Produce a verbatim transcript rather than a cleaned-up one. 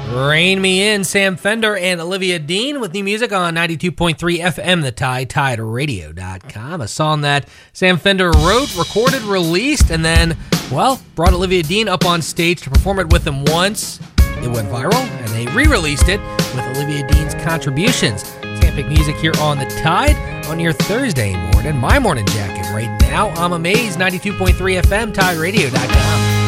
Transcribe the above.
Rain Me In, Sam Fender and Olivia Dean with new music on ninety-two point three F M, The Tide, Tide Radio dot com. A song that Sam Fender wrote, recorded, released, and then, well, brought Olivia Dean up on stage to perform it with him once. It went viral, and they re-released it with Olivia Dean's contributions. Can't Pick Music here on The Tide on your Thursday morning. My morning jacket right now. I'm Amazed, ninety-two point three F M, Tide Radio dot com.